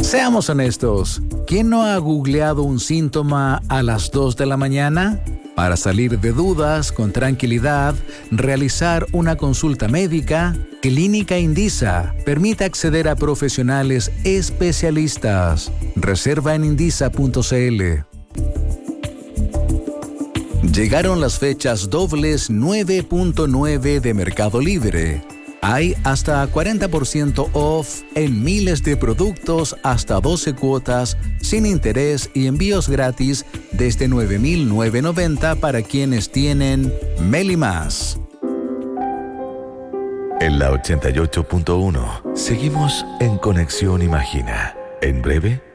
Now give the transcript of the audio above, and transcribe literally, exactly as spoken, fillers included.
Seamos honestos, ¿quién no ha googleado un síntoma a las dos de la mañana? Para salir de dudas con tranquilidad, realizar una consulta médica, Clínica Indisa permite acceder a profesionales especialistas. Reserva en indisa punto c l. Llegaron las fechas dobles nueve punto nueve de Mercado Libre. Hay hasta cuarenta por ciento off en miles de productos hasta doce cuotas, sin interés y envíos gratis desde nueve mil novecientos noventa para quienes tienen Meli Más. En la ochenta y ocho punto uno seguimos en Conexión Imagina. En breve